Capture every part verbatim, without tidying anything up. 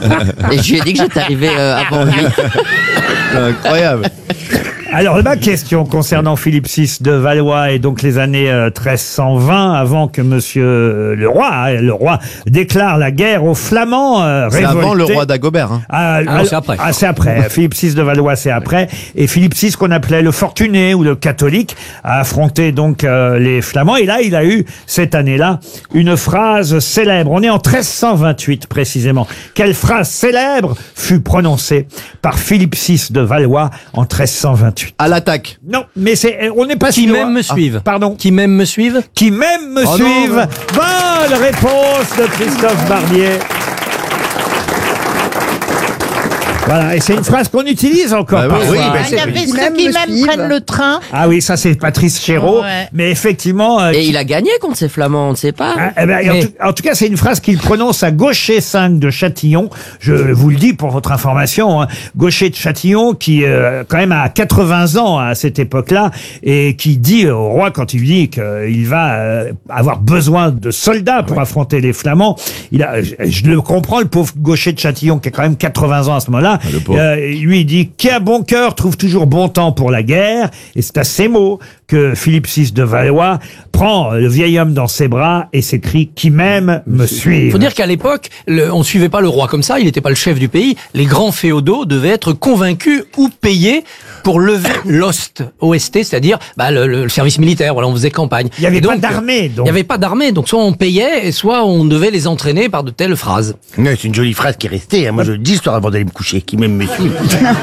Et je lui ai dit que j'étais arrivé euh, avant lui. Incroyable. Alors, ma question concernant Philippe six de Valois et donc les années euh, treize cent vingt, avant que Monsieur euh, le roi, hein, le roi déclare la guerre aux Flamands euh, C'est révoltés. avant le roi d'Agobert. Hein. Ah, Ah non, c'est après. Ah, c'est après. Philippe six de Valois, c'est après. Et Philippe six, qu'on appelait le fortuné ou le catholique, a affronté donc euh, les Flamands. Et là, il a eu, cette année-là, une phrase célèbre. On est en treize cent vingt-huit, précisément. Quelle phrase célèbre fut prononcée par Philippe six de Valois en treize cent vingt-huit? À l'attaque. Non, mais c'est, on n'est pas Qui si loin. même me suivent. Ah, pardon. Qui même me suivent. Qui même me Oh non, suivent. non. Bonne réponse de Christophe Barbier. Voilà, et c'est une phrase qu'on utilise encore Bah oui, parfois. oui, bah, Il y avait Qui ceux même qui me même suivent. prennent le train. Ah oui, ça c'est Patrice Chéreau. Ouais. Mais effectivement... euh, Et il a gagné contre ces Flamands, on ne sait pas. Ah, eh ben, en, Mais- tout, en tout cas, c'est une phrase qu'il prononce à Gaucher cinq de Châtillon. Je vous le dis pour votre information. Hein. Gaucher de Châtillon, qui euh, quand même a quatre-vingts ans à cette époque-là, et qui dit au roi, quand il dit qu'il va euh, avoir besoin de soldats pour affronter les Flamands, il a, je, je le comprends, le pauvre Gaucher de Châtillon, qui a quand même quatre-vingts ans à ce moment-là. le pauvre. Euh, lui, il dit « Qui a bon cœur trouve toujours bon temps pour la guerre ». Et c'est à ces mots que Philippe six de Valois prend le vieil homme dans ses bras et s'écrie « Qui m'aime me suive ». Il faut dire qu'à l'époque, le- on ne suivait pas le roi comme ça, il n'était pas le chef du pays. Les grands féodaux devaient être convaincus ou payés pour lever l'ost, O S T, c'est-à-dire bah, le, le service militaire. Voilà, on faisait campagne. Il n'y avait Et pas donc, d'armée, Il donc. n'y avait pas d'armée, donc soit on payait, et soit on devait les entraîner par de telles phrases. Non, c'est une jolie phrase qui est restée. Hein. Moi, je le dis l'histoire avant d'aller me coucher, qui même me suit.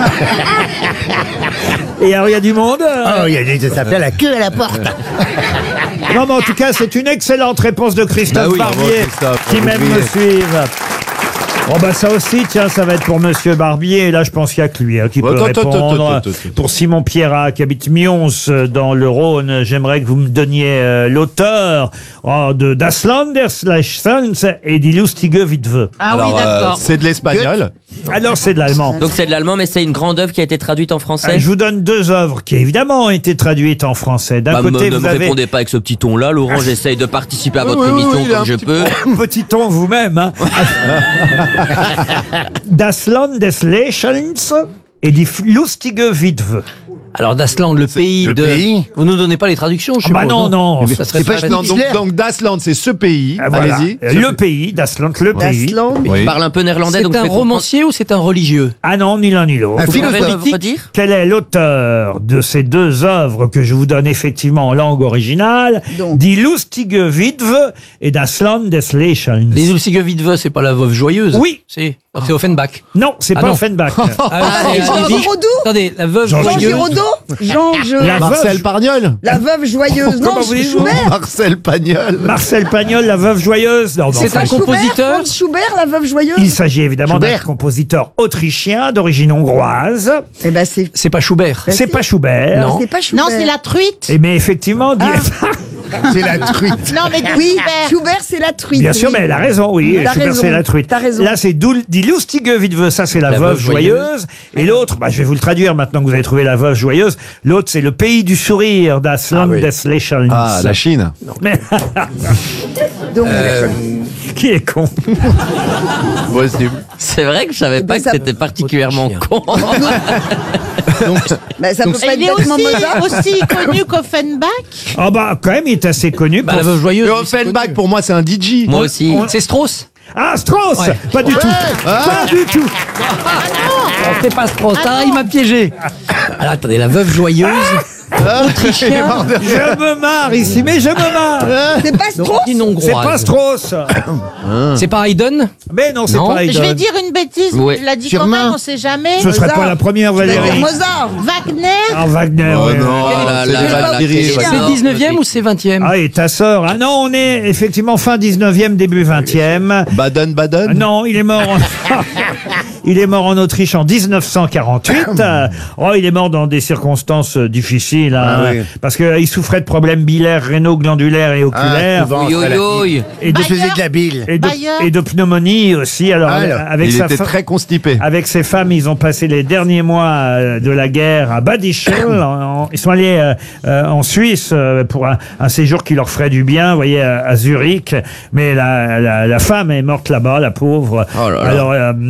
Et alors, il y a du monde euh, Oh, il y a des, ça s'appelle la queue à la porte. Non, mais en tout cas, c'est une excellente réponse de Christophe Bah oui, bravo, Barbier, Christophe, qui vous m'aime me brillez. suive. Oh bah ça aussi, tiens, ça va être pour Monsieur Barbier. Et là, je pense qu'il y a que lui hein, qui peut Attends, attends, répondre. attends, attends, attends. Pour Simon Pierrat, qui habite Mions, euh, dans le Rhône, j'aimerais que vous me donniez euh, l'auteur oh, de Das Landeslechsens et Die lustige Witwe. Ah Alors, oui, euh, d'accord. c'est de l'espagnol. Alors, c'est de l'allemand. Donc c'est de l'allemand, mais c'est une grande œuvre qui a été traduite en français. Euh, Je vous donne deux œuvres qui, évidemment, ont été traduites en français. D'un Bah, côté, me, ne vous me avez répondez pas avec ce petit ton-là, Laurent. J'essaye de participer à votre oui, oui, émission oui, il a comme un je petit peux. petit ton vous-même. Hein. Das Land des Lächelns et die lustige Witwe. Alors Dasland, le pays le de... pays Vous nous donnez pas les traductions, je Ah bah suppose, non, non. Ça serait C'est pas pas Non, donc, Hitler. donc Dasland, c'est ce pays. Ah, voilà. Allez-y. Euh, Le pays, Das Land, le pays. Dasland. Il Oui. parle un peu néerlandais, C'est donc je un vais comprendre. romancier ou c'est un religieux? Ah non, ni l'un ni l'autre. Un Vous pouvez philosophe. me redire Quel est l'auteur de ces deux œuvres que je vous donne effectivement en langue originale? Donc. Die lustige Witwe et Das Land des Lächelns. Les Ulsige Witwe, c'est pas la veuve joyeuse? Oui. C'est c'est Offenbach. Non, c'est Ah pas non. Offenbach. Ah, et Jean Jean- Giraudoux. Attendez, la veuve Jean Jean joyeuse. Giraudoux. Jean je... La Marcel veuve- Pagnol. La veuve joyeuse. Comment Non, voulez-vous Schubert. Marcel Pagnol. Marcel Pagnol, la veuve joyeuse. Non, mais C'est enfin, un compositeur. Franz Schubert, la veuve joyeuse. il s'agit évidemment d'un Schubert. compositeur autrichien d'origine hongroise. Eh ben c'est... C'est pas Schubert. C'est pas Schubert. Non. C'est pas Schubert. Non, c'est la truite. Et mais effectivement, di- C'est la truite. Non, mais du Oui, Schubert. Schubert, c'est la truite. bien sûr, oui. mais elle a raison, oui. T'as Schubert, raison. c'est la truite. T'as raison. Là, c'est Doul- Die lustige Witwe, ça c'est la, La veuve veuve joyeuse. Et l'autre, bah, je vais vous le traduire maintenant que vous avez trouvé la veuve joyeuse. L'autre, c'est le pays du sourire, Das Land oui. des Lächelns. Ah, la Chine. Mais Donc, qui est con? Possible. C'est vrai que je savais pas ben, que ça- c'était particulièrement con. bah, ça peut pas Il être est bêtement aussi, Mozart. aussi connu qu'Offenbach. Ah bah, quand même, il est assez connu. Bah, pour- la veuve joyeuse. Le oui, c'est Offenbach, connu. pour moi, c'est un D J. Moi aussi. C'est Strauss. Ah, Strauss Ouais. Pas du tout. Pas du tout. Non, c'est pas Strauss. Ah, il m'a piégé. Alors attendez, la veuve joyeuse. Autrichien. Je me marre ici, mais je me marre. C'est pas Strauss. D'origine hongroise. C'est pas Strauss. C'est pas Haydn. Mais non, c'est Non. pas Je Haydn. vais dire une bêtise. Ouais. Je l'ai dit Sûrement. quand même, on sait jamais. Ce serait Mozart. pas la première, Je vais dire Valérie. Mozart. Wagner. Ah, Wagner. Oh oui. non, Oh là c'est là des là là, Valkyries. quel C'est énorme dix-neuvième truc. ou c'est vingtième? Ah, et ta sœur. Ah non, on est effectivement fin dix-neuvième, début vingtième. Baden-Baden. Non, il est mort en... il est mort en Autriche en dix-neuf cent quarante-huit. Euh, oh, il est mort dans des circonstances euh, difficiles, hein, Ah oui. parce qu'il souffrait de problèmes biliaires, rénaux, glandulaires et oculaires. souvent, Yo ça l'a yo dit. yo. et, de, Je faisais de la bile. et, de, Bayer. et de pneumonie aussi. Alors, Ah, avec, alors. avec Il sa était fa- très constipé. Avec ses femmes, ils ont passé les derniers mois euh, de la guerre à Badischl. En- en- Ils sont allés euh, euh, en Suisse euh, pour un, un séjour qui leur ferait du bien, vous voyez, à, à Zurich. Mais la, la, la femme est morte là-bas, la pauvre. Oh là là. Alors, euh,